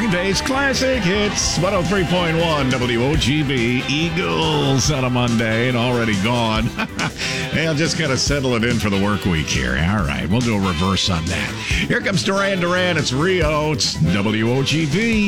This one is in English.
Weekdays Classic Hits, 103.1 WOGB. Eagles on a Monday and already gone. Hey, I'll just kind of settle it in for the work week here. All right, we'll do a reverse on that. Here comes Duran Duran. It's Rio. It's WOGB.